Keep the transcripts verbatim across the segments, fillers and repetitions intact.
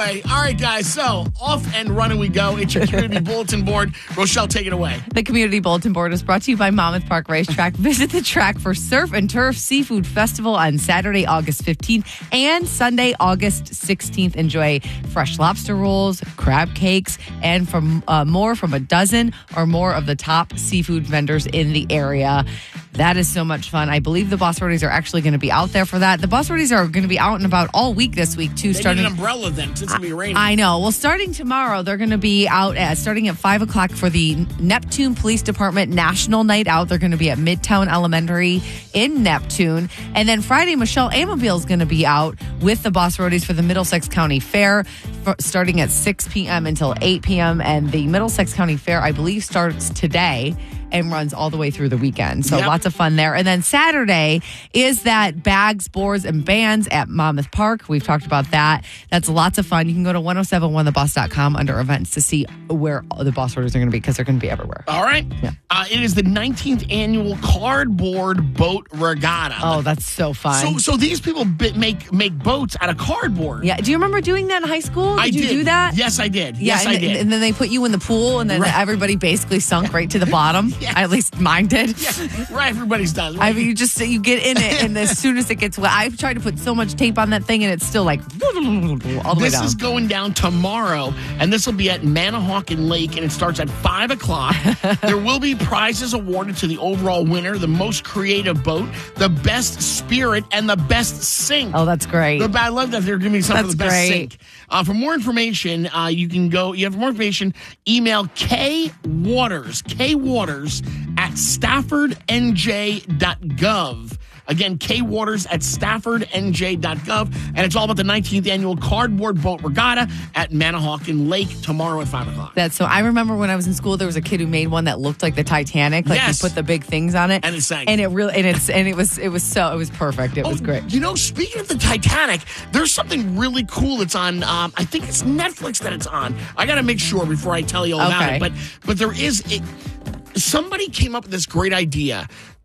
Anyway, all right, guys. So off and running we go. It's your community bulletin board. Rochelle, take it away. The Community Bulletin Board is brought to you by Monmouth Park Racetrack. Visit the track for Surf and Turf Seafood Festival on Saturday, August fifteenth and Sunday, August sixteenth. Enjoy fresh lobster rolls, crab cakes, and from uh, more from a dozen or more of the top seafood vendors in the area. That is so much fun. I believe the Boss Roadies are actually going to be out there for that. The Boss Roadies are going to be out and about all week this week, too. They starting need an umbrella then, because it's going to be raining. I know. Well, starting tomorrow, they're going to be out at, starting at five o'clock for the Neptune Police Department National Night Out. They're going to be at Midtown Elementary in Neptune. And then Friday, Michelle Amabile is going to be out with the Boss Roadies for the Middlesex County Fair, for, starting at six p.m. until eight p.m. And the Middlesex County Fair, I believe, starts today and runs all the way through the weekend. So yep. lots of fun there. And then Saturday is that Bags, Boards, and Bands at Monmouth Park. We've talked about that. That's lots of fun. You can go to ten seventy-one the boss dot com under events to see where the Boss Roadies are going to be, because they're going to be everywhere. All right. Yeah. Uh, it is the nineteenth annual Cardboard Boat Regatta. Oh, that's so fun. So so these people bi- make make boats out of cardboard. Yeah. Do you remember doing that in high school? Did I you did. do that? Yes, I did. Yeah, yes, and, I did. And then they put you in the pool, and then Right. everybody basically sunk right to the bottom. Yes. At least mine did. Yeah, right, everybody's does. I mean, you just you get in it, and as soon as it gets wet, I've tried to put so much tape on that thing, and it's still like all the way This down. is going down tomorrow, and this will be at Manahawkin Lake, and it starts at five o'clock. There will be prizes awarded to the overall winner, the most creative boat, the best spirit, and the best sink. Oh, that's great. The- I love that they're giving me some of That's the best great. sink. Uh, for more information, uh, you can go, you have more information, email K Waters, K Waters at stafford n j dot gov. Again, K Waters at stafford n j dot gov. And it's all about the nineteenth annual Cardboard Boat Regatta at Manahawkin Lake tomorrow at five o'clock. That's so. I remember when I was in school, there was a kid who made one that looked like the Titanic. Like Yes. he put the big things on it, And it sank. and it really, and it's, and it was, it was so, it was perfect. It was Oh, great. You know, speaking of the Titanic, there's something really cool. It's on, um, I think it's Netflix that it's on. I got to make sure before I tell you all about Okay. it. But, but there is, it, somebody came up with this great idea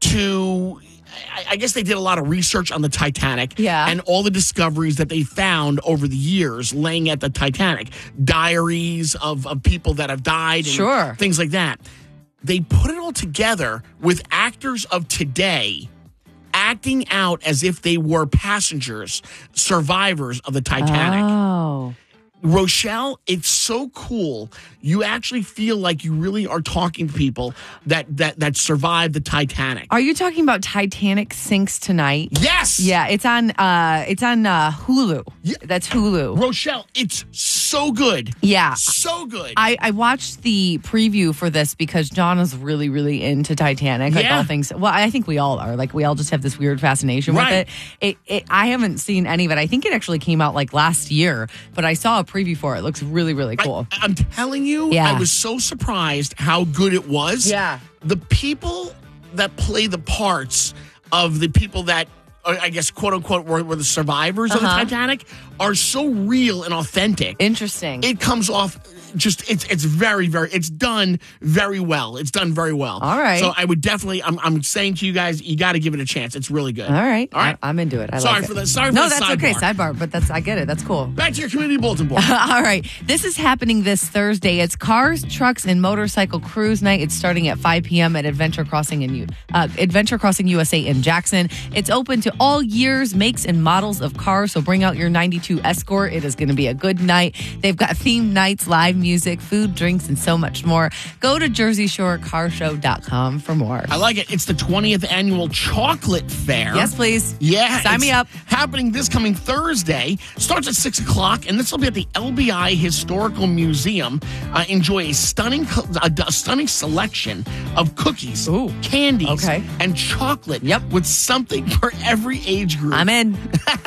to, I, I guess they did a lot of research on the Titanic. Yeah. And all the discoveries that they found over the years laying at the Titanic. Diaries of, of people that have died. And Sure. things like that. They put it all together with actors of today acting out as if they were passengers, survivors of the Titanic. Oh. Rochelle, it's so cool. You actually feel like you really are talking to people that that that survived the Titanic. Are you talking about Titanic Sinks Tonight? Yes. Yeah, it's on uh it's on uh Hulu. Yeah. That's Hulu. Rochelle, it's so good. Yeah. So good. I, I watched the preview for this because John is really, really into Titanic. Like Yeah. all things. Well, I think we all are. Like we all just have this weird fascination Right. with it. It, it. I haven't seen any of it. I think it actually came out like last year, but I saw a preview for it. It looks really, really cool. I, I'm telling you, Yeah. I was so surprised how good it was. Yeah. The people that play the parts of the people that, uh, I guess, quote unquote, were, were the survivors of the Uh-huh. Titanic are so real and authentic. Interesting. It comes off just, it's it's very, very, it's done very well. It's done very well. All right. So I would definitely, I'm, I'm saying to you guys, you got to give it a chance. It's really good. all right. All right. I, I'm into it. I Sorry like for it. the- sorry for no, the that's okay. sidebar. Sidebar, but that's I get it. That's cool. Back to your community bulletin board. All right. This is happening this Thursday. It's Cars, Trucks, and Motorcycle Cruise Night. It's starting at five p.m. at Adventure Crossing in U- uh, Adventure Crossing U S A in Jackson. It's open to all years, makes, and models of cars. So bring out your ninety-two Escort. It is going to be a good night. They've got themed nights, live music, food, drinks, and so much more. Go to jersey shore car show dot com for more. I like it. It's the twentieth annual Chocolate Fair. Yes, please. Yeah. Sign it's me up. Happening this coming Thursday. Starts at six o'clock, and this will be at the L B I Historical Museum. Uh, enjoy a stunning co- a, a stunning selection of cookies, Ooh. candies, Okay. and chocolate Yep. with something for every age group. I'm in.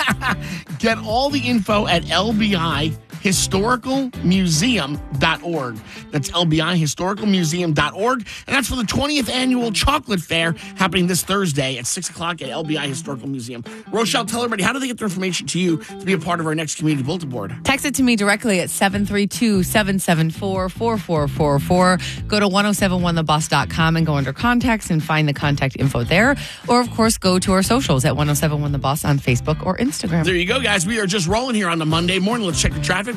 Get all the info at L B I historical museum dot org. That's L B I historical museum dot org. And that's for the twentieth annual Chocolate Fair happening this Thursday at six o'clock at L B I Historical Museum. Rochelle, tell everybody, how do they get their information to you to be a part of our next community bulletin board? Text it to me directly at seven three two, seven seven four, four four four four. Go to ten seventy-one the boss dot com and go under contacts and find the contact info there. Or, of course, go to our socials at ten seventy-one the boss on Facebook or Instagram. There you go, guys. We are just rolling here on the Monday morning. Let's check the traffic.